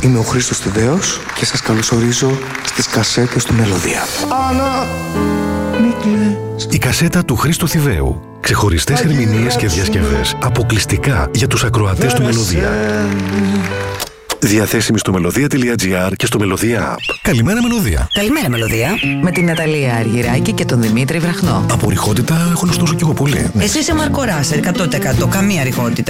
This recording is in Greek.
Είμαι ο Χρήστος Θηβαίος και σας καλωσορίζω στις κασέτες του Μελωδία. Άννα, μη κλαις. Η κασέτα του Χρήστου Θηβαίου. Ξεχωριστές ερμηνείες και διασκευές αποκλειστικά για τους ακροατές του Μελωδία. Διαθέσιμη στο melodea.gr και στο Μελωδία App. Καλημέρα Μελωδία. Καλημέρα Μελωδία. Με την Ναταλία Αργυράκη και τον Δημήτρη Βραχνό. Από ρηχότητα έχω ωστόσο κι εγώ πολύ. Εσύ είσαι Μαρκο Ράσελ, 100%. Καμία ρηχότητα.